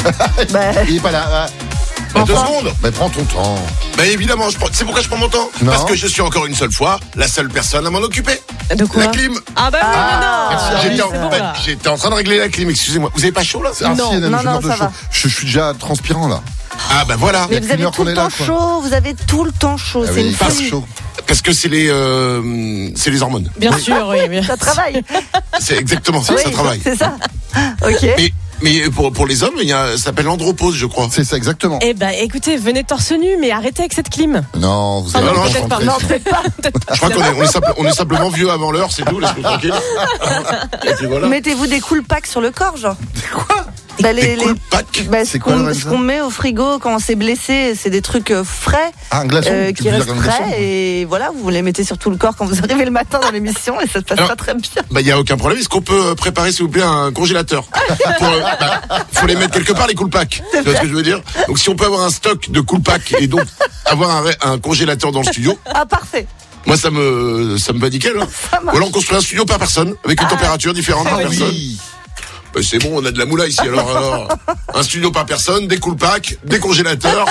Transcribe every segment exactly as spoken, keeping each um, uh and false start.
bah... Il est pas là. Bah, deux secondes. Mais prends ton temps. Bah évidemment, je prends... c'est pourquoi je prends mon temps. Non. Parce que je suis encore une seule fois la seule personne à m'en occuper. De quoi? La clim. Ah bah oui, Ah, mais non. J'étais, C'est en... bon, bah, là. j'étais en train de régler la clim, excusez-moi. Vous avez pas chaud là? Ah, Non. si, Anna, Non, je non, meurs de ça chaud. va. Je, je suis déjà transpirant là. Ah bah voilà. Mais Il y a vous avez qu'une heure tout qu'on le est là, temps quoi. chaud, vous avez tout le temps chaud, Ah c'est oui, une pas folie. chaud. Parce que c'est les, euh... c'est les hormones. Bien sûr, oui. Bien. Ça travaille. C'est exactement ça, Oui, ça travaille. C'est ça. Ok. Mais, mais pour, pour les hommes, il y a, ça s'appelle l'andropause, je crois. C'est ça, exactement. Eh ben, écoutez, venez torse nu, mais arrêtez avec cette clim. Non, vous Ah avez non, pas peut-être pas. compris. Non, peut-être pas. Je crois qu'on est, on est, simple- on est simplement vieux avant l'heure, c'est tout, laisse-nous tranquille. Et puis voilà. Mettez-vous des cool packs sur le corps, genre. Quoi? Bah, les, Des les- cool packs. bah, ce C'est quoi, qu'on Lorenza ce qu'on met au frigo quand on s'est blessé, c'est des trucs euh, frais, Ah, un glaçon. euh, Tu qui veux dire restent un glaçon frais, et voilà, vous les mettez sur tout le corps quand vous arrivez le matin dans l'émission, et ça se passe Alors- pas très bien. Bah, il y a aucun problème. Est-ce qu'on peut préparer, s'il vous plaît, un congélateur? Pour, euh, bah, faut les mettre quelque part, les cool packs. Tu vois ce que je veux dire? Donc, si on peut avoir un stock de cool packs et donc avoir un, ré- un congélateur dans le studio, Ah, parfait. moi, ça me, ça me va nickel. Hein. Ou alors, on construit un studio par personne, avec une température différente par Ah personne. oui. Bah, c'est bon, on a de la moula ici. Alors, alors, un studio par personne, des cool packs, des congélateurs.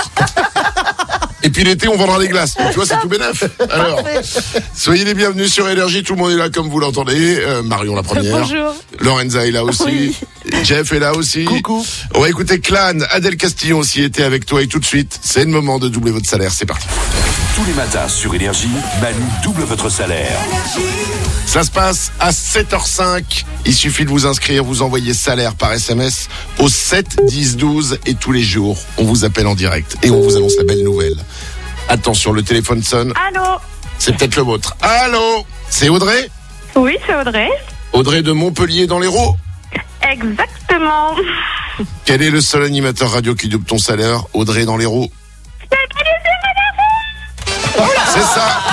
Et puis l'été, on vendra des glaces. Donc, tu vois, c'est tout bénef. Alors, soyez les bienvenus sur Énergie. Tout le monde est là, comme vous l'entendez. Euh, Marion, la première. Bonjour. Lorenza est là aussi. Oui. Jeff est là aussi. Coucou. On va écouter Clan. Adèle Castillon aussi était avec toi. Et tout de suite, c'est le moment de doubler votre salaire. C'est parti. Tous les matins sur Énergie, Manu double votre salaire. Ça se passe à sept heures cinq. Il suffit de vous inscrire, vous envoyez salaire par S M S au sept dix douze et tous les jours, on vous appelle en direct et on vous annonce la belle nouvelle. Attention, le téléphone sonne. Allô? C'est peut-être le vôtre. Allô? C'est Audrey? Oui, c'est Audrey. Audrey de Montpellier dans l'Hérault? Exactement. Quel est le seul animateur radio qui double ton salaire? Audrey dans l'Hérault? C'est ça.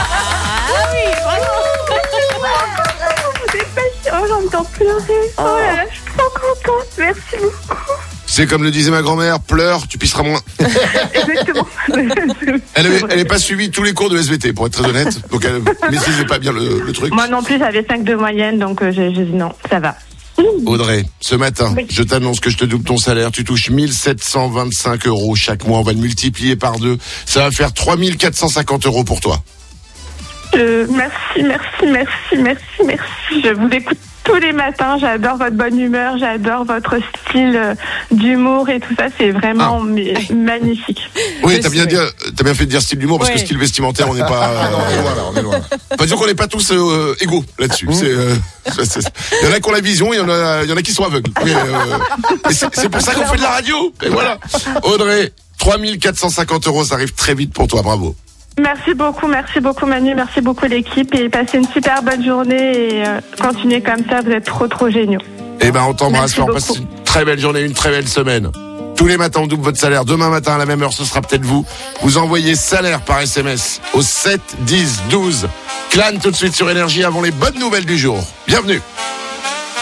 Oh, j'entends pleurer. Oh là là, je suis trop contente. Merci beaucoup. C'est comme le disait ma grand-mère, pleure, tu pisseras moins. Exactement. Elle avait, elle est pas suivi tous les cours de S V T, pour être très honnête. Donc elle maîtrisait pas bien le, le truc. Moi non plus, j'avais cinq de moyenne, donc euh, j'ai j'ai dit non, ça va. Audrey, ce matin, Oui. je t'annonce que je te double ton salaire. Tu touches mille sept cent vingt-cinq euros chaque mois. On va le multiplier par deux. Ça va faire trois mille quatre cent cinquante euros pour toi. Euh, merci, merci, merci, merci, merci. Je vous écoute tous les matins. J'adore votre bonne humeur, j'adore votre style euh, d'humour et tout ça. C'est vraiment mais, magnifique. Oui, Je t'as bien, sais. dit, t'as bien fait de dire style d'humour parce Ouais. que style vestimentaire, on n'est pas. Ah non, on est loin là, on est loin. Pas dire qu'on n'est pas tous euh, égaux là-dessus. C'est, euh, c'est- c'est- il y en a qui ont la vision, il y en a, il y en a qui sont aveugles. Mais, euh, et c'est, c'est pour ça qu'on fait de la radio. Et voilà. Audrey, trois mille quatre cent cinquante euros, ça arrive très vite pour toi. Bravo. Merci beaucoup, merci beaucoup Manu, merci beaucoup l'équipe et passez une super bonne journée et euh, continuez comme ça, vous êtes trop trop géniaux. Eh ben, on t'embrasse. Merci On passe beaucoup. une très belle journée, une très belle semaine. Tous les matins, on double votre salaire. Demain matin, à la même heure, ce sera peut-être vous. Vous envoyez salaire par S M S au sept dix douze. Clan tout de suite sur Énergie avant les bonnes nouvelles du jour. Bienvenue.